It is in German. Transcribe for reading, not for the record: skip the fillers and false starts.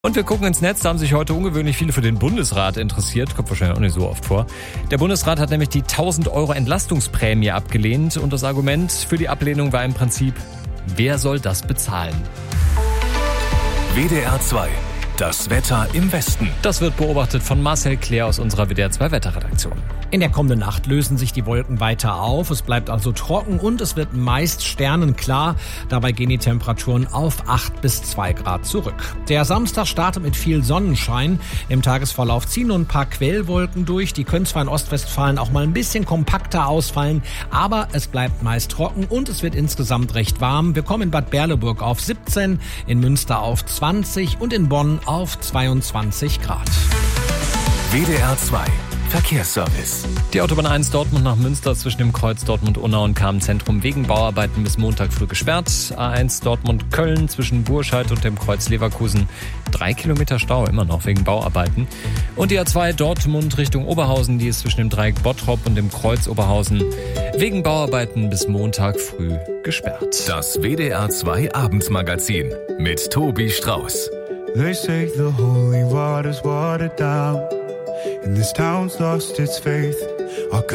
Und wir gucken ins Netz, da haben sich heute ungewöhnlich viele für den Bundesrat interessiert. Kommt wahrscheinlich auch nicht so oft vor. Der Bundesrat hat nämlich die 1.000 € Entlastungsprämie abgelehnt. Und das Argument für die Ablehnung war im Prinzip, wer soll das bezahlen? WDR 2. Das Wetter im Westen. Das wird beobachtet von Marcel Claire aus unserer WDR 2 Wetterredaktion. In der kommenden Nacht lösen sich die Wolken weiter auf. Es bleibt also trocken und es wird meist sternenklar. Dabei gehen die Temperaturen auf 8 bis 2 Grad zurück. Der Samstag startet mit viel Sonnenschein. Im Tagesverlauf ziehen nur ein paar Quellwolken durch. Die können zwar in Ostwestfalen auch mal ein bisschen kompakter ausfallen, aber es bleibt meist trocken und es wird insgesamt recht warm. Wir kommen in Bad Berleburg auf 17, in Münster auf 20 und in Bonn auf 22 Grad. WDR 2. Verkehrsservice. Die Autobahn 1 Dortmund nach Münster zwischen dem Kreuz Dortmund-Unna und Kahn-Zentrum wegen Bauarbeiten bis Montag früh gesperrt. A1 Dortmund-Köln zwischen Burscheid und dem Kreuz Leverkusen 3 Kilometer Stau immer noch wegen Bauarbeiten. Und die A2 Dortmund Richtung Oberhausen, die ist zwischen dem Dreieck Bottrop und dem Kreuz Oberhausen wegen Bauarbeiten bis Montag früh gesperrt. Das WDR 2 Abendsmagazin mit Tobi Strauß. They say the holy water's watered down, and this town's lost its faith. Our